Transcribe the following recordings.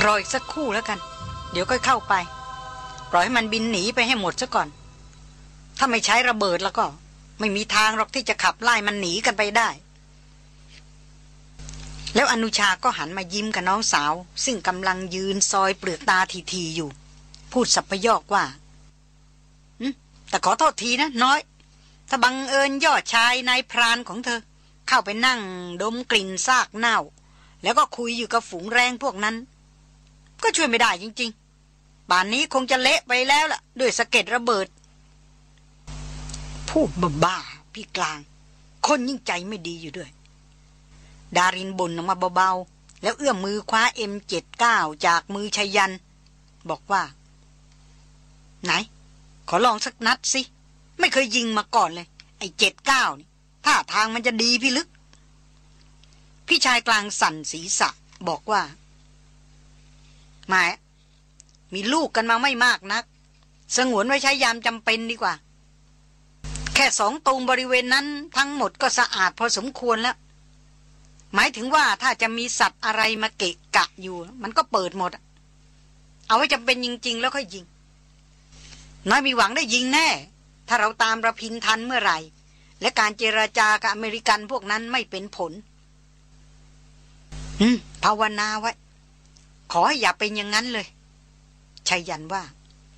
รออีกสักครู่แล้วกันเดี๋ยวค่อยเข้าไปปล่อยให้มันบินหนีไปให้หมดซะก่อนถ้าไม่ใช้ระเบิดแล้วก็ไม่มีทางหรอกที่จะขับไล่มันหนีกันไปได้แล้วอนุชาก็หันมายิ้มกับน้องสาวซึ่งกำลังยืนซอยเปลือกตาทีๆอยู่พูดสัพพยอกว่าแต่ขอโทษทีนะน้อยถ้าบังเอิญยอดชายนายพรานของเธอเข้าไปนั่งดมกลิ่นซากเน่าแล้วก็คุยอยู่กับฝูงแรงพวกนั้นก็ช่วยไม่ได้จริงๆป่านนี้คงจะเละไปแล้วล่ะด้วยสะเก็ดระเบิดพูดบ้าๆพี่กลางคนยิ่งใจไม่ดีอยู่ด้วยดารินบ่นออกมาเบาๆแล้วเอื้อมมือคว้า M79 จากมือชัยยันบอกว่าไหนขอลองสักนัดสิไม่เคยยิงมาก่อนเลยไอ้79นี่ท่าทางมันจะดีพี่ลึกพี่ชายกลางสั่นศีรษะบอกว่าหมายมีลูกกันมาไม่มากนักสงวนไว้ใช้ยามจำเป็นดีกว่าแค่2 ตูมบริเวณนั้นทั้งหมดก็สะอาดพอสมควรแล้วหมายถึงว่าถ้าจะมีสัตว์อะไรมาเกะกะอยู่มันก็เปิดหมดเอาไว้จำเป็นจริงๆแล้วค่อยยิงน้อยมีหวังได้ยิงแน่ถ้าเราตามระพินทันเมื่อไหร่และการเจรจากับอเมริกันพวกนั้นไม่เป็นผลภาวนาไว้ขอให้อย่าเป็นอย่างนั้นเลยชัยยันว่า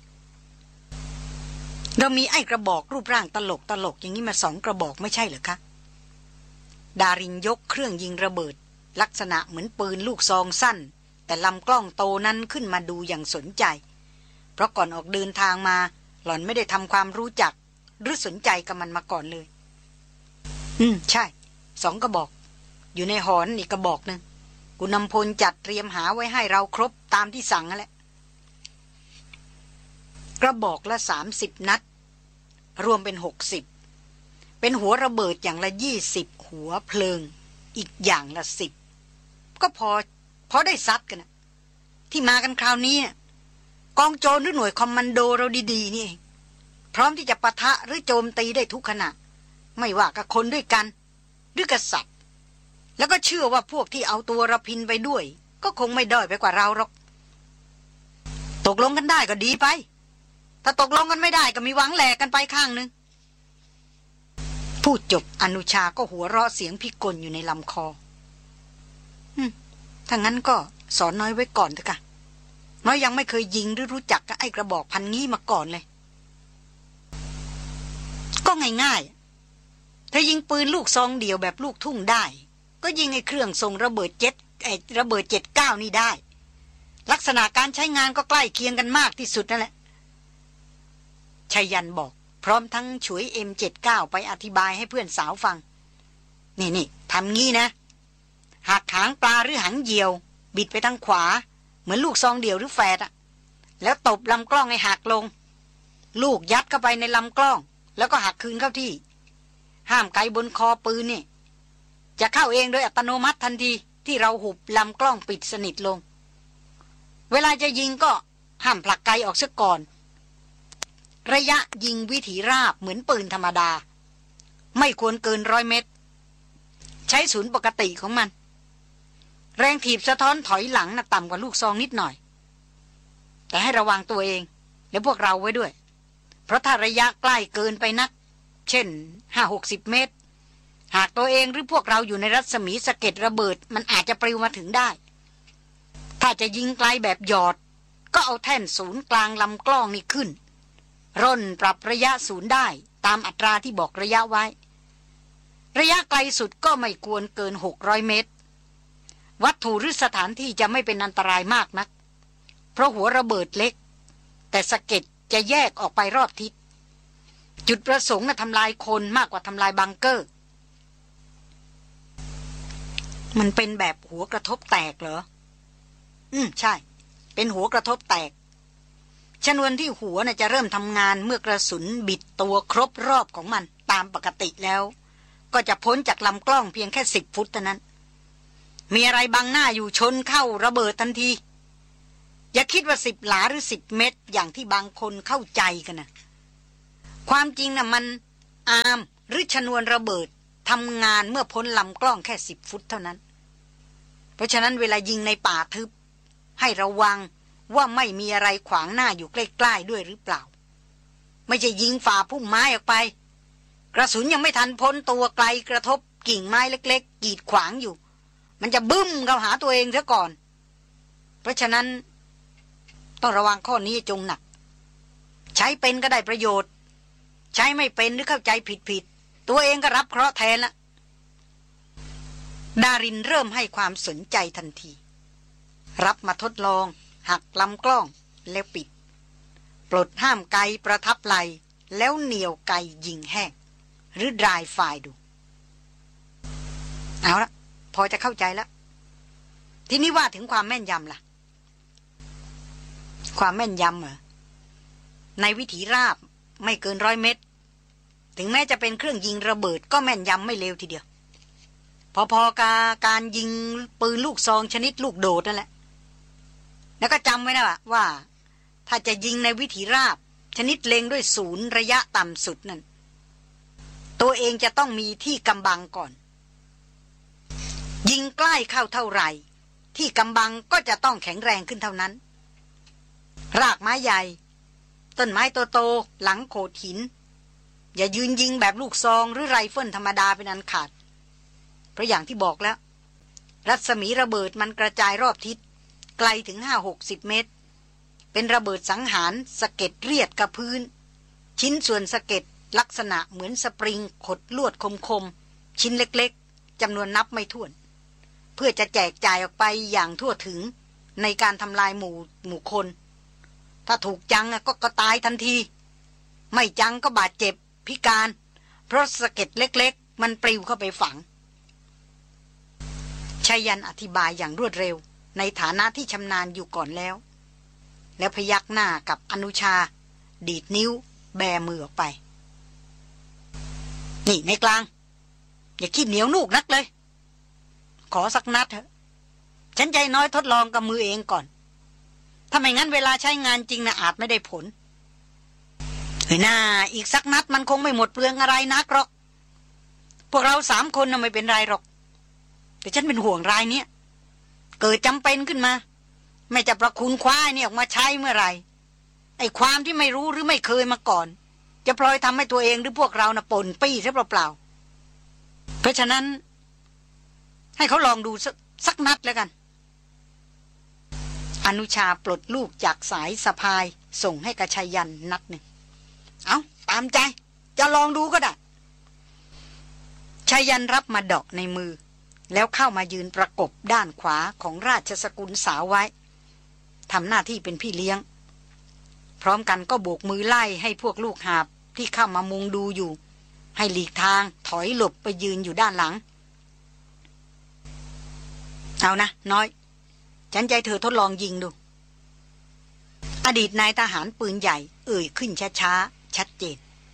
เรามีไอ้กระบอกรูปร่างตลกอย่างนี้มา2 กระบอกไม่ใช่เหรอคะดารินยกเครื่องยิงระเบิดลักษณะเหมือนปืนลูกซองสั้นแต่ลำกล้องโตนั้นขึ้นมาดูอย่างสนใจเพราะก่อนออกเดินทางมาหล่อนไม่ได้ทำความรู้จักหรือสนใจกับมันมาก่อนเลยใช่2 กระบอกอยู่ในหอนอีกกระบอกนึงกุณำพลจัดเตรียมหาไว้ให้เราครบตามที่สั่งนั่นแหละกระบอกละ30 นัดรวมเป็น60เป็นหัวระเบิดอย่างละ20หัวเพลิงอีกอย่างละ10ก็พอได้ซัดกันนะที่มากันคราวนี้กองโจรหรือหน่วยคอมมานโดเราดีๆนี่เองพร้อมที่จะปะทะหรือโจมตีได้ทุกขณะไม่ว่ากับคนด้วยกันหรือกับสัตว์แล้วก็เชื่อว่าพวกที่เอาตัวระพินไปด้วยก็คงไม่ด้อยไปกว่าเราหรอกตกลงกันได้ก็ดีไปถ้าตกลงกันไม่ได้ก็มีหวังแหลกกันไปข้างนึงพูดจบอนุชาก็หัวเราะเสียงพิกลอยู่ในลำคอถ้างั้นก็สอนน้อยไว้ก่อนเถอะค่ะน้อยยังไม่เคยยิงหรือรู้จักกับไอ้กระบอกพันงี้มาก่อนเลยก็ง่ายๆถ้ายิงปืนลูกซองเดี่ยวแบบลูกทุ่งได้ก็ยิงไอ้เครื่องส่งระเบิดระเบิด79นี่ได้ลักษณะการใช้งานก็ใกล้เคียงกันมากที่สุดนั่นแหละชัยยันบอกพร้อมทั้งฉวย M79 ไปอธิบายให้เพื่อนสาวฟังนี่ทำงี้นะหักหางปลาหรือหางเหยี่ยวบิดไปทางขวาเหมือนลูกซองเดี่ยวหรือแฝดแล้วตบลำกล้องให้หักลงลูกยัดเข้าไปในลำกล้องแล้วก็หักคืนเข้าที่ห้ามไกบนคอปืนนี่จะเข้าเองโดยอัตโนมัติทันทีที่เราหุบลำกล้องปิดสนิทลงเวลาจะยิงก็ห้ามผลักไกออกซะก่อนระยะยิงวิถีราบเหมือนปืนธรรมดาไม่ควรเกิน100 เมตรใช้ศูนย์ปกติของมันแรงถีบสะท้อนถอยหลังน่ะต่ำกว่าลูกซองนิดหน่อยแต่ให้ระวังตัวเองและพวกเราไว้ด้วยเพราะถ้าระยะใกล้เกินไปนักเช่น50-60 เมตรหากตัวเองหรือพวกเราอยู่ในรัศมีสะเก็ดระเบิดมันอาจจะปลิวมาถึงได้ถ้าจะยิงไกลแบบหยอดก็เอาแท่นศูนย์กลางลำกล้องนี่ขึ้นร่นปรับระยะศูนย์ได้ตามอัตราที่บอกระยะไว้ระยะไกลสุดก็ไม่ควรเกิน600 เมตรวัตถุหรือสถานที่จะไม่เป็นอันตรายมากนักเพราะหัวระเบิดเล็กแต่สะเก็ดจะแยกออกไปรอบทิศจุดประสงค์น่ะทำลายคนมากกว่าทำลายบังเกอร์มันเป็นแบบหัวกระทบแตกเหรอใช่เป็นหัวกระทบแตกชนวนที่หัวน่ะจะเริ่มทำงานเมื่อกระสุนบิดตัวครบรอบของมันตามปกติแล้วก็จะพ้นจากลำกล้องเพียงแค่10 ฟุตเท่านั้นมีอะไรบังหน้าอยู่ชนเข้าระเบิดทันทีอย่าคิดว่า10 หลาหรือ10 เมตรอย่างที่บางคนเข้าใจกันนะความจริงน่ะมันอาร์มหรือชนวนระเบิดทำงานเมื่อพ้นลำกล้องแค่10 ฟุตเท่านั้นเพราะฉะนั้นเวลายิงในป่าทึบให้ระวังว่าไม่มีอะไรขวางหน้าอยู่ใกล้ๆด้วยหรือเปล่าไม่ใช่ยิงฝ่าพุ่มไม้ออกไปกระสุนยังไม่ทันพ้นตัวไกลกระทบกิ่งไม้เล็กๆกีดขวางอยู่มันจะบึ้มเข้าหาตัวเองซะก่อนเพราะฉะนั้นต้องระวังข้อนี้จงหนักใช้เป็นก็ได้ประโยชน์ใช้ไม่เป็นหรือเข้าใจผิดตัวเองก็รับเคราะห์แทนละดารินเริ่มให้ความสนใจทันทีรับมาทดลองหักลำกล้องแล้วปิดปลดห้ามไกประทับไหลแล้วเหนี่ยวไกยิงแห้งหรือดรายไฟดูเอาละพอจะเข้าใจแล้วทีนี้ว่าถึงความแม่นยำล่ะความแม่นยำเหรอในวิถีราบไม่เกิน100 เมตรถึงแม้จะเป็นเครื่องยิงระเบิดก็แม่นยำไม่เลวทีเดียวพอๆกับการยิงปืนลูกซองชนิดลูกโดดนั่นแหละแล้วก็จำไว้นะว่าถ้าจะยิงในวิถีราบชนิดเล็งด้วยศูนย์ระยะต่ำสุดนั่นตัวเองจะต้องมีที่กำบังก่อนยิงใกล้เข้าเท่าไหร่ที่กำบังก็จะต้องแข็งแรงขึ้นเท่านั้นรากไม้ใหญ่ต้นไม้โตๆหลังโขดหินอย่ายืนยิงแบบลูกซองหรือไรเฟิลธรรมดาเป็นอันขาดเพราะอย่างที่บอกแล้วรัศมีระเบิดมันกระจายรอบทิศไกลถึง50-60 เมตรเป็นระเบิดสังหารสะเก็ดเรียดกับพื้นชิ้นส่วนสะเก็ดลักษณะเหมือนสปริงขดลวดคมๆชิ้นเล็กๆจำนวนนับไม่ถ้วนเพื่อจะแจกจ่ายออกไปอย่างทั่วถึงในการทำลายหมู่คนถ้าถูกจังก็ตายทันทีไม่จังก็บาดเจ็บพิการเพราะสะเก็ดเล็กๆมันปลิวเข้าไปฝังชายันอธิบายอย่างรวดเร็วในฐานะที่ชำนาญอยู่ก่อนแล้วพยักหน้ากับอนุชาดีดนิ้วแบมือออกไปนี่ในกลางอย่าขี้เหนียวนูกนักเลยขอสักนัดเถอะฉันใจน้อยทดลองกับมือเองก่อนถ้าไม่งั้นเวลาใช้งานจริงนะอาจไม่ได้ผลเฮ้ยน่าอีกสักนัดมันคงไม่หมดเปลืองอะไรนักหรอกพวกเรา3 คนน่ะไม่เป็นไรหรอกแต่ฉันเป็นห่วงรายเนี้ยเกิดจำเป็นขึ้นมาไม่จะประคุณคว้าเนี่ยออกมาใช้เมื่อไหร่ไอ้ความที่ไม่รู้หรือไม่เคยมาก่อนจะปล่อยทำให้ตัวเองหรือพวกเราน่ะป่นปี้ซะเปล่าๆเพราะฉะนั้นให้เขาลองดูสักนัดแล้วกันอนุชาปลดลูกจากสายสะพายส่งให้กระชัยยันนัดหนึ่งเอาตามใจจะลองดูก็ได้ชายันรับมาเดาะในมือแล้วเข้ามายืนประกบด้านขวาของราชสกุลสาวไว้ทำหน้าที่เป็นพี่เลี้ยงพร้อมกันก็โบกมือไล่ให้พวกลูกหาบที่เข้ามามุงดูอยู่ให้หลีกทางถอยหลบไปยืนอยู่ด้านหลังเอานะน้อยฉันใจเธอทดลองยิงดูอดีตนายทหารปืนใหญ่เอ่ยขึ้นช้าๆชัดเจน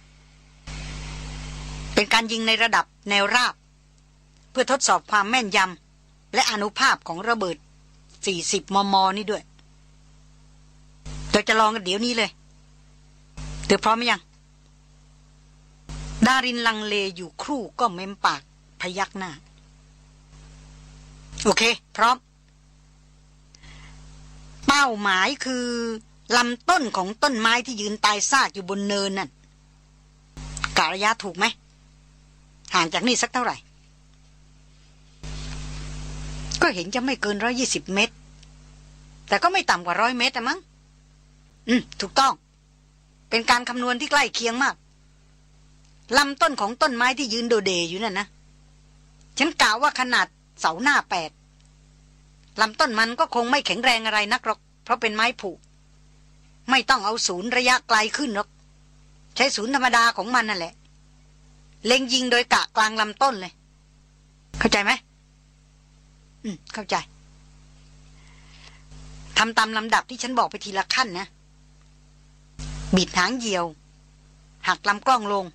เป็นการยิงในระดับแนวราบเพื่อทดสอบความแม่นยำและอานุภาพของระเบิด40 มม.นี่ด้วยเราจะลองกันเดี๋ยวนี้เลยเธอพร้อมไหมยังดารินลังเลอยู่ครู่ก็เม้มปากพยักหน้าโอเคพร้อมเป้าหมายคือลำต้นของต้นไม้ที่ยืนตายซากอยู่บนเนินนั่นกะระยะถูกไหมห่างจากนี่สักเท่าไหร่ก็เห็นจะไม่เกิน120 เมตรแต่ก็ไม่ต่ำกว่า100 เมตรมั้งถูกต้องเป็นการคำนวณที่ใกล้เคียงมากลำต้นของต้นไม้ที่ยืนโดเดอยู่นั่นนะฉันกล่าวว่าขนาดเสาหน้า8ลำต้นมันก็คงไม่แข็งแรงอะไรนักหรอกเพราะเป็นไม้ผุไม่ต้องเอาศูนย์ระยะไกลขึ้นหรอกใช้ศูนย์ธรรมดาของมันนั่นแหละเล็งยิงโดยกะกลางลำต้นเลยเข้าใจไหมเข้าใจทำตามลำดับที่ฉันบอกไปทีละขั้นนะบิดหางเหยี่ยวหักลำกล้องลง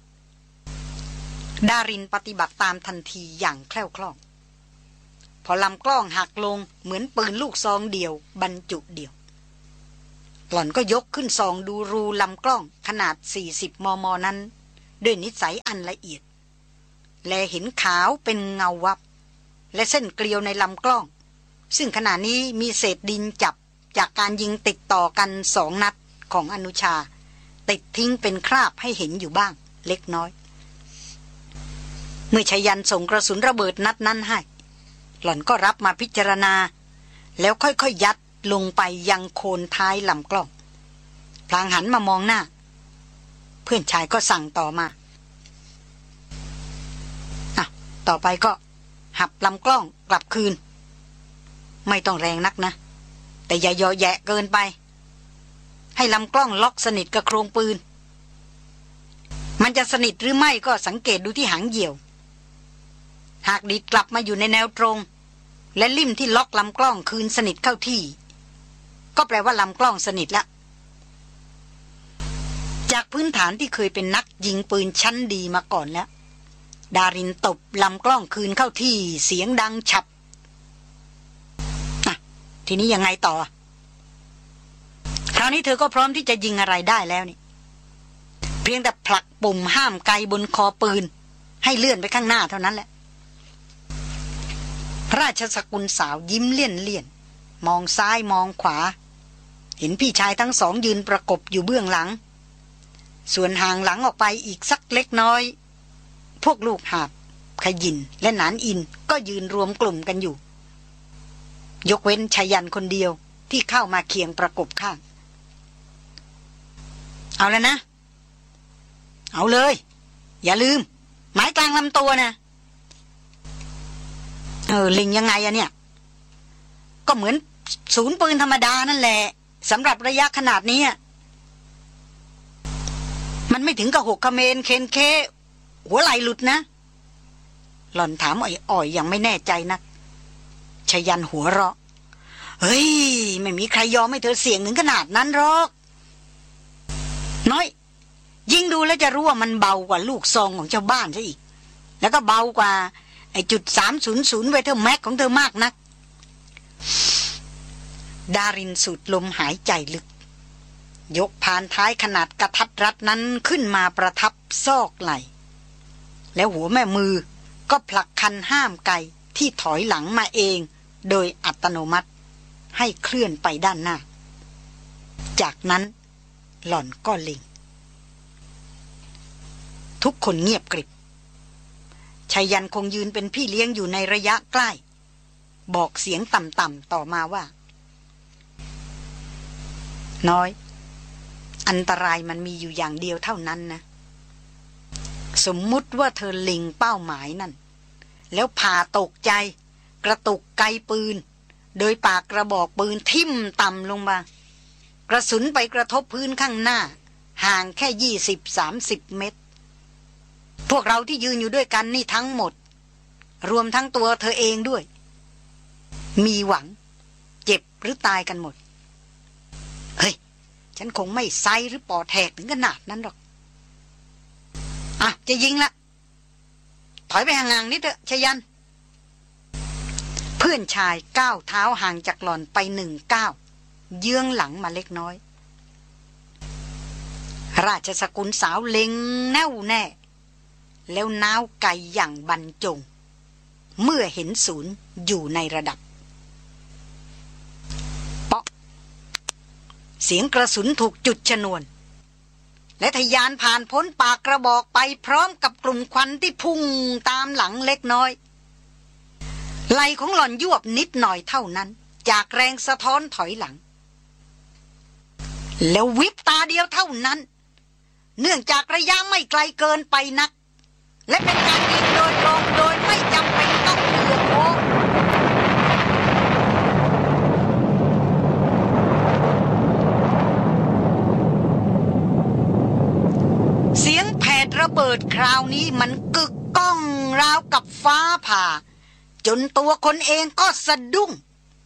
ดารินปฏิบัติตามทันทีอย่างแคล่วคล่องพอลำกล้องหักลงเหมือนปืนลูกซองเดี่ยวบรรจุเดี่ยวหล่อนก็ยกขึ้นซองดูรูลำกล้องขนาด40 มม.นั้นด้วยนิสัยอันละเอียดและเห็นขาวเป็นเงาวับและเส้นเกลียวในลำกล้องซึ่งขณะนี้มีเศษดินจับจากการยิงติดต่อกัน2 นัดของอนุชาติดทิ้งเป็นคราบให้เห็นอยู่บ้างเล็กน้อยเมื่อชยันส่งกระสุนระเบิดนัดนั้นให้หล่อนก็รับมาพิจารณาแล้วค่อยๆยัดลงไปยังโคนท้ายลำกล้องพลางหันมามองหน้าเพื่อนชายก็สั่งต่อมาต่อไปก็หับลำกล้องกลับคืนไม่ต้องแรงนักนะแต่อย่าย่อแยะเกินไปให้ลำกล้องล็อกสนิทกับโครงปืนมันจะสนิทหรือไม่ก็สังเกตดูที่หางเหยี่ยวหากดีดกลับมาอยู่ในแนวตรงและลิ่มที่ล็อกลำกล้องคืนสนิทเข้าที่ก็แปลว่าลำกล้องสนิทละจากพื้นฐานที่เคยเป็นนักยิงปืนชั้นดีมาก่อนแล้วดารินตบลำกล้องคืนเข้าที่เสียงดังฉับทีนี้ยังไงต่อคราวนี้เธอก็พร้อมที่จะยิงอะไรได้แล้วนี่เพียงแต่ผลักปุ่มห้ามไกบนคอปืนให้เลื่อนไปข้างหน้าเท่านั้นแหละพระราชสกุลสาวยิ้มเลี่ยนมองซ้ายมองขวาเห็นพี่ชายทั้งสองยืนประกบอยู่เบื้องหลังส่วนห่างหลังออกไปอีกสักเล็กน้อยพวกลูกหาบขยินและหนานอินก็ยืนรวมกลุ่มกันอยู่ยกเว้นชายันคนเดียวที่เข้ามาเคียงประกบข้างเอาแล้วนะเอาเลยอย่าลืมหมายกลางลำตัวนะลิงยังไงอะเนี่ยก็เหมือนศูนย์ปืนธรรมดานั่นแหละสำหรับระยะขนาดนี้มันไม่ถึงกับหกเขมรเคนเคหัวไหลหลุดนะหล่อนถามอ่อยๆยังไม่แน่ใจนักชยันหัวเราะเฮ้ยไม่มีใครยอมให้เธอเสี่ยงถึงขนาดนั้นหรอกน้อยยิ่งดูแล้วจะรู้ว่ามันเบากว่าลูกซองของเจ้าบ้านซะอีกแล้วก็เบากว่าไอ้.300 ไวเทอร์แม็กของเธอมากนักดารินสูดลมหายใจลึกยกพานท้ายขนาดกระทัดรัดนั้นขึ้นมาประทับซอกไหล่แล้วหัวแม่มือก็ผลักคันห้ามไกที่ถอยหลังมาเองโดยอัตโนมัติให้เคลื่อนไปด้านหน้าจากนั้นหล่อนก็เล็งทุกคนเงียบกริบชายันคงยืนเป็นพี่เลี้ยงอยู่ในระยะใกล้บอกเสียงต่ำๆต่อมาว่าน้อยอันตรายมันมีอยู่อย่างเดียวเท่านั้นนะสมมุติว่าเธอเล็งเป้าหมายนั่นแล้วผ่าตกใจกระตุกไกปืนโดยปากกระบอกปืนทิ่มต่ำลงมากระสุนไปกระทบพื้นข้างหน้าห่างแค่20-30 เมตรพวกเราที่ยืนอยู่ด้วยกันนี่ทั้งหมดรวมทั้งตัวเธอเองด้วยมีหวังเจ็บหรือตายกันหมดเฮ้ยฉันคงไม่ไซหรือปอดแหกถึงขนาดนั้นหรอกจะยิงละถอยไปห่างๆนิดเถอะชยันเพื่อนชายก้าวเท้าห่างจากหล่อนไป1 ก้าวเยื้องหลังมาเล็กน้อยราชสกุลสาวเล็งแน่วแน่แล้วน้าวไกอย่างบรรจงเมื่อเห็นศูนย์อยู่ในระดับเปาะเสียงกระสุนถูกจุดชนวนและทะยานผ่านพ้นปากกระบอกไปพร้อมกับกลุ่มควันที่พุ่งตามหลังเล็กน้อยไหล่ของหล่อนยวบนิดหน่อยเท่านั้นจากแรงสะท้อนถอยหลังแล้ววิบตาเดียวเท่านั้นเนื่องจากระยะไม่ไกลเกินไปนักและเป็นการยิงโดยตรงโดยไม่จำเป็นต้องเลือกโค้งเสียงแผดระเบิดคราวนี้มันกึกก้องราวกับฟ้าผ่าจนตัวคนเองก็สะดุ้ง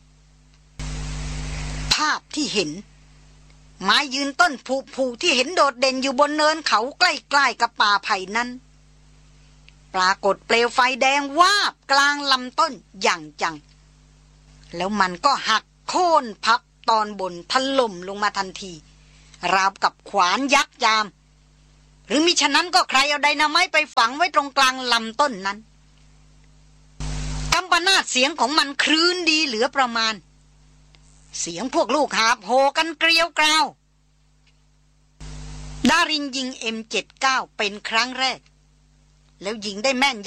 ภาพที่เห็นไม้ยืนต้นผูที่เห็นโดดเด่นอยู่บนเนินเขาใกล้ๆกับป่าไผ่นั้นปรากฏเปลวไฟแดงวาบกลางลำต้นอย่างจังแล้วมันก็หักโค่นพับตอนบนถล่มลงมาทันทีราวกับขวานยักษ์ยามหรือมิฉะนั้นก็ใครเอาไดนาไมต์ไปฝังไว้ตรงกลางลำต้นนั้นกำปนาศเสียงของมันคลื่นดีเหลือประมาณเสียงพวกลูกหาบโหกันเกลียวกราวดารินยิง M79 เป็นครั้งแรกแล้วยิงได้แม่น